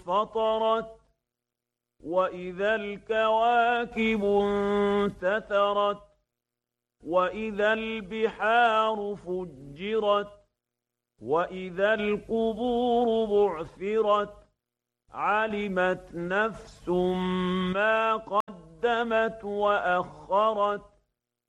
انفطرت وإذا الكواكب انتثرت وإذا البحار فجرت وإذا القبور بعثرت علمت نفس ما قدمت وأخرت